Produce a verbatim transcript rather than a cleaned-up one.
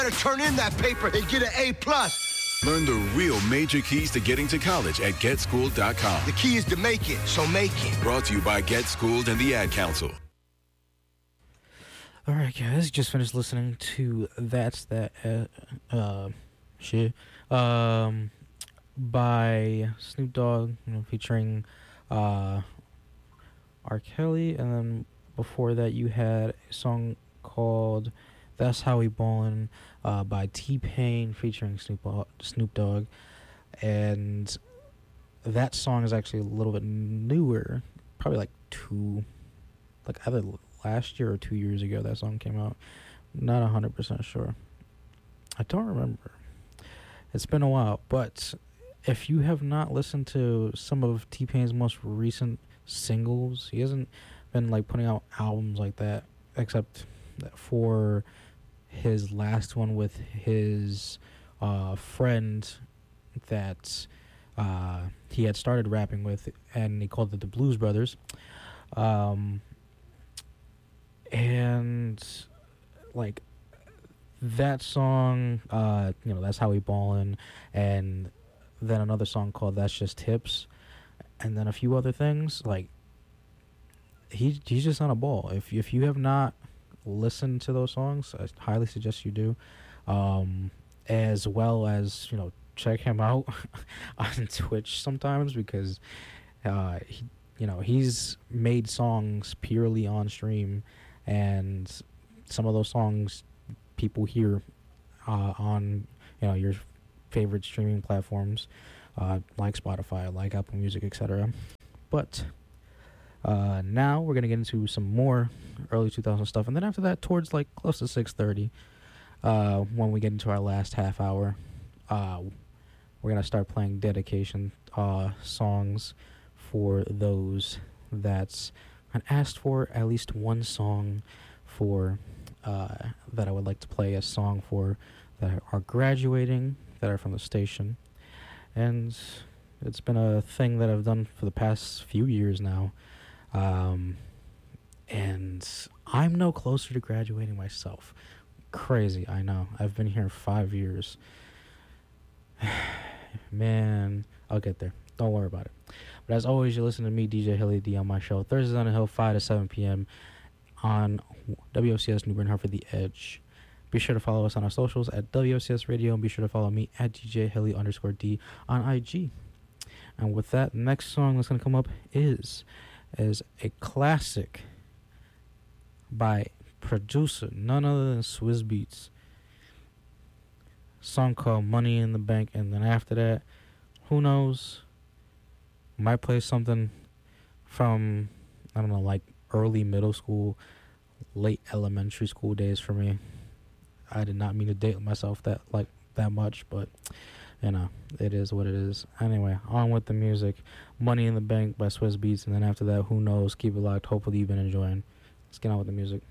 Better turn in that paper and get an A plus. Learn the real major keys to getting to college at get schooled dot com. The key is to make it, so make it. Brought to you by Get Schooled and the Ad Council. All right, guys, just finished listening to That's That uh, uh, shit um, by Snoop Dogg, you know, featuring uh, R. Kelly, and then before that you had a song called That's How We Ballin' uh, by T-Pain featuring Snoop Dogg, Snoop Dogg, and that song is actually a little bit newer, probably like two, like either last year or two years ago that song came out. Not one hundred percent sure. I don't remember. It's been a while, but if you have not listened to some of T-Pain's most recent singles, he hasn't been like putting out albums like that, except for his last one with his uh, friend that uh, he had started rapping with, and he called it the Blues Brothers. Um, and like that song, uh, you know, That's How We Ballin', and then another song called That's Just Tips, and then a few other things. Like he he's just on a ball. If if you have not listen to those songs, I highly suggest you do, um, as well as, you know, check him out on Twitch sometimes, because uh, he, you know, he's made songs purely on stream, and some of those songs people hear uh, on, you know, your favorite streaming platforms, uh, like Spotify, like Apple Music, et cetera. But Uh, now we're going to get into some more early two thousands stuff, and then after that, towards like close to six thirty, uh, when we get into our last half hour, uh, we're going to start playing dedication uh, songs for those that's asked for at least one song for uh, that I would like to play a song for, that are graduating, that are from the station. And it's been a thing that I've done for the past few years now. Um, and I'm no closer to graduating myself. Crazy, I know. I've been here five years. Man, I'll get there. Don't worry about it. But as always, you listen to me, D J Hilly D, on my show, Thursdays on the Hill, five to seven p.m. on W O C S New Bern Hartford, The Edge. Be sure to follow us on our socials at W O C S Radio, and be sure to follow me at D J Hilly underscore D on I G. And with that, next song that's going to come up is... is a classic by producer none other than Swizz Beatz. Song called Money in the Bank, and then after that, who knows, might play something from, I don't know, like early middle school, late elementary school days for me. I did not mean to date myself that like that much, but you know, it is what it is. Anyway, on with the music. Money in the Bank by Swizz Beatz, and then after that, who knows, keep it locked. Hopefully you've been enjoying. Let's get on with the music.